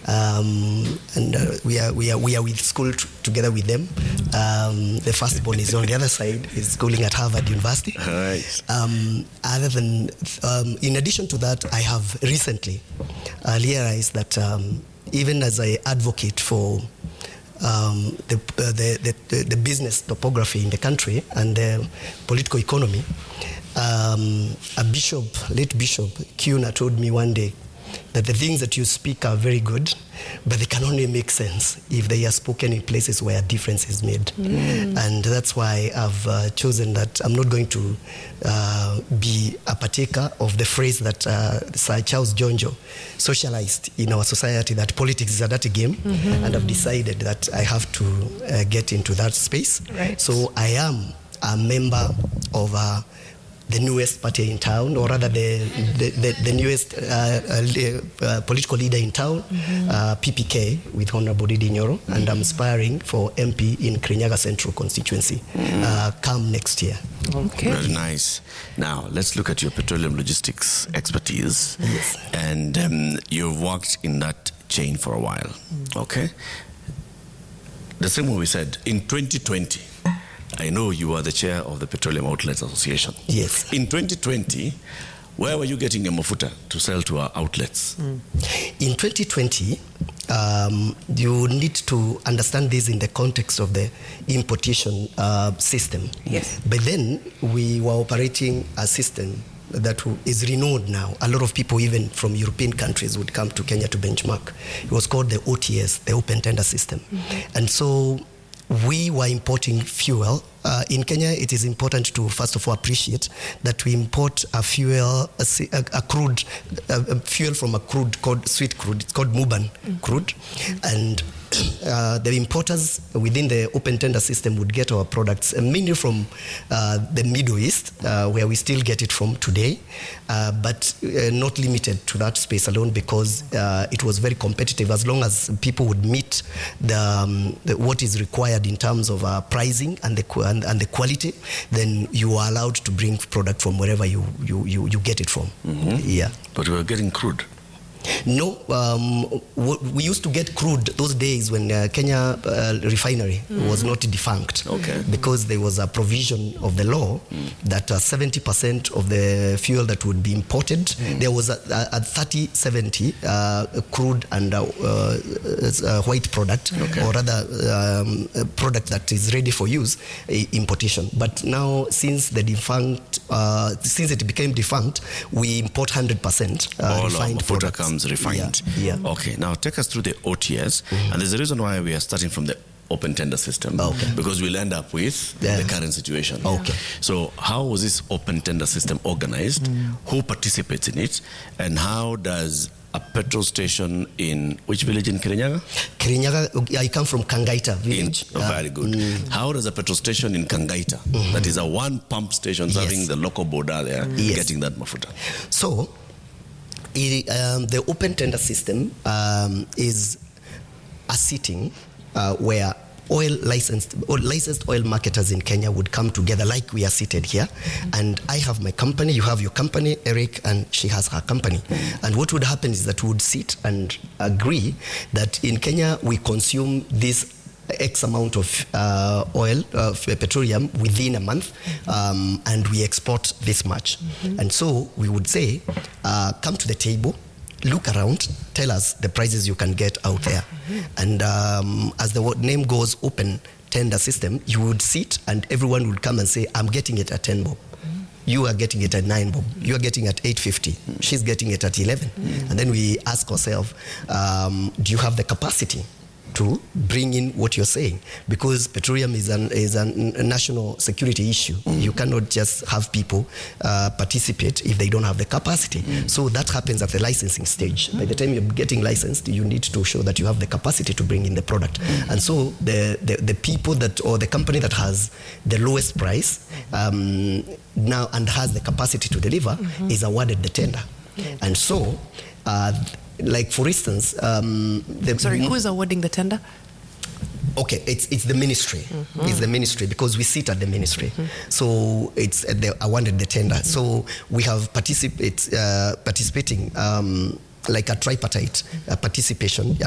We are with school together with them. The firstborn is on the other side, is schooling at Harvard University. Right. Other than, in addition to that, I have recently realized that even as I advocate for the business topography in the country and the political economy, a bishop, late Bishop Kiuna, told me one day that the things that you speak are very good, but they can only make sense if they are spoken in places where a difference is made. And that's why I've chosen that I'm not going to be a partaker of the phrase that Sir Charles Jonjo socialized in our society, that politics is a dirty game, and I've decided that I have to get into that space. Right. So I am a member of the newest party in town, or rather the newest political leader in town, PPK, with Honorable Didi Nyoro, and I'm aspiring for MP in Kirinyaga Central constituency come next year. Okay. Very nice. Now, let's look at your petroleum logistics expertise. Yes. And you've worked in that chain for a while, okay? The same way we said, in 2020, I know you are the chair of the Petroleum Outlets Association. Yes. In 2020, where were you getting your mafuta to sell to our outlets? In 2020, you need to understand this in the context of the importation system. Yes. But then we were operating a system that is renowned now. A lot of people, even from European countries, would come to Kenya to benchmark. It was called the OTS, the Open Tender System. And so we were importing fuel. In Kenya, it is important to, first of all, appreciate that we import a fuel, a crude, fuel from a crude called sweet crude. It's called Muban crude. And the importers within the open tender system would get our products mainly from the Middle East, where we still get it from today, but not limited to that space alone, because it was very competitive. As long as people would meet what is required in terms of pricing and the quality, then you are allowed to bring product from wherever you get it from. Yeah. But we were getting crude. No, we used to get crude those days when Kenya refinery was not defunct. Okay. Because there was a provision of the law that 70% of the fuel that would be imported, there was a 30-70 crude and white product, or rather product that is ready for use, importation. But now, since the defunct, since it became defunct, we import 100% refined products. Comes refined. Yeah. Okay, now take us through the OTS, and there's a reason why we are starting from the open tender system, because we'll end up with the current situation. Okay. So how was this open tender system organized? Who participates in it? And how does a petrol station in which village in Kirinyaga? Kirinyaga, I come from Kangaita village. Very good. How does a petrol station in Kangaita, that is a one pump station serving the local border there, getting that mafuta? So, the open tender system is a sitting where licensed oil marketers in Kenya would come together like we are seated here. And I have my company, you have your company, Eric, and she has her company. And what would happen is that we would sit and agree that in Kenya we consume this X amount of oil, petroleum within a month, and we export this much. And so we would say, come to the table, look around, tell us the prices you can get out there. And as the name goes, open tender system, you would sit and everyone would come and say, I'm getting it at 10 bob. You are getting it at 9 bob. You are getting it at 8.50. She's getting it at 11. And then we ask ourselves, do you have the capacity to bring in what you're saying? Because petroleum is a national security issue. You cannot just have people participate if they don't have the capacity. So that happens at the licensing stage. By the time you're getting licensed, you need to show that you have the capacity to bring in the product. And so the people that, or the company that has the lowest price now and has the capacity to deliver is awarded the tender. And so like for instance, sorry, who is awarding the tender? Okay, it's the ministry. It's the ministry, because we sit at the ministry. So it's awarded the tender. So we have participating like a tripartite participation.